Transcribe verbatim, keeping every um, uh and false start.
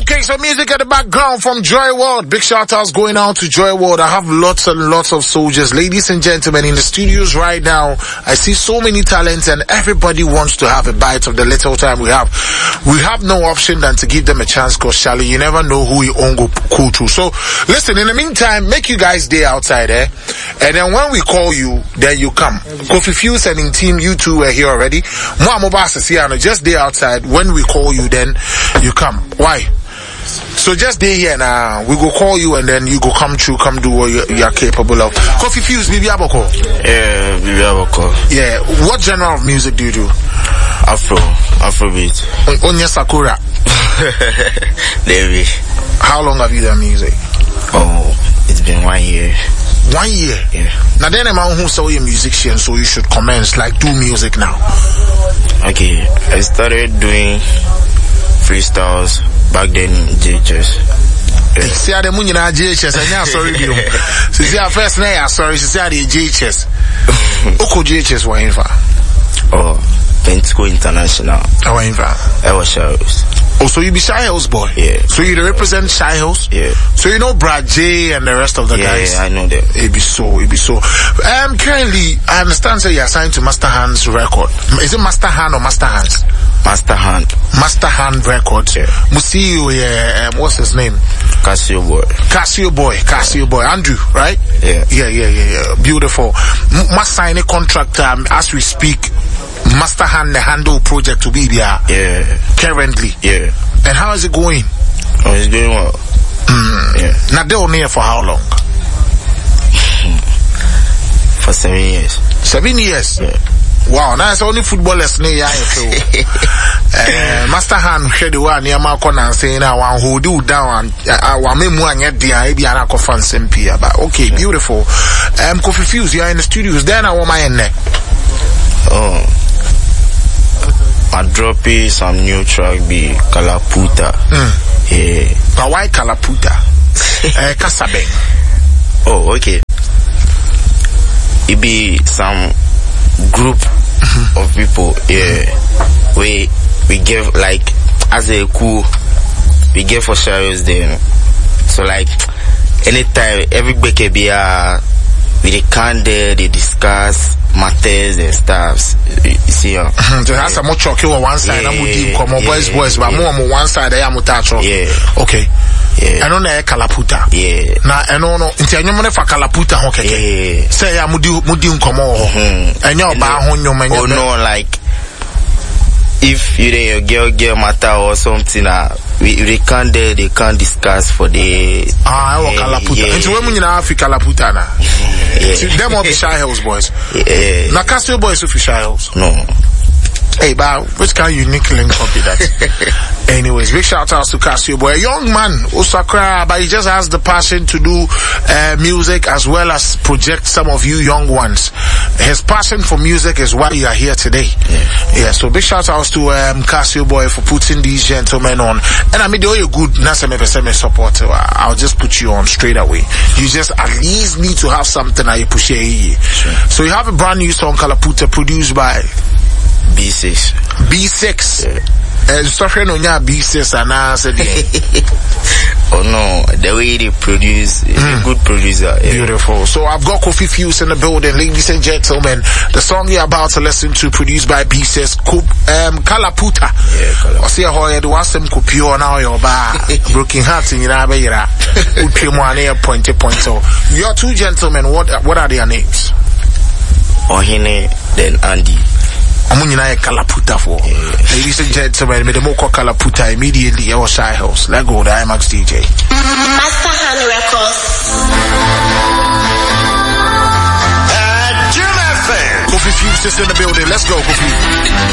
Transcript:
Okay, so music at the background from Joy World. Big shout outs going out to Joy World. I have lots and lots of soldiers. Ladies and gentlemen, in the studios right now, I see so many talents and everybody wants to have a bite of the little time we have. We have no option than to give them a chance because, Charlie, you never know who you own go cool to. So, listen, in the meantime, make you guys stay outside, eh? And then when we call you, then you come. Kofi Fuse and in team, you two are here already. Just stay outside. When we call you, then you come. Why? So just stay here now. We go call you and then you go come through, come do what you, you are capable of. Kofi Fuse, Bibi Aboko. Yeah, Bibi Aboko. Yeah. What genre of music do you do? Afro, Afrobeat. Onya Sakura. David. How long have you done music? Oh, it's been one year. One year? Yeah. Now then a man who saw you a musician, so you should commence, like do music now. Okay, I started doing freestyles back then in J H S. See how the money na J H S, and now sorry you. So see our first name, sorry, see how the J H S. Oko J H S wa infa. Oh, Pentico International. Oh, infa. I was Shy Hills. Oh, so you be Shy Hills boy? Yeah. So you represent Shy Hills? Yeah. So you know Brad J and the rest of the yeah, guys? Yeah, I know them. It be so, it be so. Um, currently, I understand that you're signed to Master Hand's record. Is it Master Hand or Master Hands? Master Hand. Master Hand Records. Yeah. Museo, yeah, um, what's his name? Casio Boy. Casio Boy, Casio Boy. Andrew, right? Yeah. Yeah, yeah, yeah, yeah. Beautiful. M- must sign a contract, um, as we speak. Master Hand, the handle project to be there. Yeah. Currently. Yeah. And how is it going? Oh, it's going well. Mm. Yeah. Now they on here for how long? For seven years. Seven years? Yeah. Wow, now it's only footballers near ya. So, uh, Master Hand share the one near Malcolm and saying I want hold you down and I want me more and yet the maybe I can fan Sempia. But okay, beautiful. Um, Kofi Fuse, you are in the studios. Then I want my neck. Oh, I drop it some new track be Kalaputa. Mm. Yeah. But why Kalaputa? uh, Kasabeng. Oh, okay. It be some group of people, yeah. We we give like as a cool, we give for shares them. So like anytime every week be uh we they can there they discuss matters and stuffs. You see, uh, so that's a much okay on one side. I'm with you, come on, boys, boys, but more on one side. I am with that. Yeah. Okay. Yeah. I don't know Kalaputa. Yeah. Na I don't know. Inti anyo mone fa Kalaputa hoke. Yeah. Say ya mudi mudi unkomo. Mhm. Anyo ba honyo manya. Oh no, like if you dey girl girl matter or something, uh, we they can't there they can't discuss for the ah I Kalaputa. Inti we munyi na Afi Kalaputa na. Yeah. Them all be Shy Hills boys. Yeah. Na Casio boys of Shy Hills. No. Hey, but which kind of unique link up with that? Anyways, big shout outs to Casio Boy, a young man, Osakra, but he just has the passion to do uh, music as well as project some of you young ones. His passion for music is why you are here today. Yeah. Yeah, so big shout outs to um, Casio Boy for putting these gentlemen on. And I mean, they're good, Naseme Peseme support. I'll just put you on straight away. You just at least need to have something that you push here. Sure. So you have a brand new song, Kalaputa, produced by B six. B six. Yeah. Uh, sorry, no, yeah, B six and I said, oh no, the way they produce is mm. a good producer. Yeah. Beautiful. So I've got Kofi Fuse in the building, ladies and gentlemen. The song you're about to listen to, produced by B six, um, Kalaputa. Yeah, Kalaputa. I see how you do some kupio now your bar, broken hearts in your abaya. Pointy point. So your two gentlemen, what what are their names? Ohene, then Andy. Amunyina Kalaputa for. Yeah. Ladies and gentlemen, me the more Kalaputa immediately our Shy House. Let go, the I M A X D J. Master Hand Records. Kofi Fuse is in the building. Let's go, Kofi.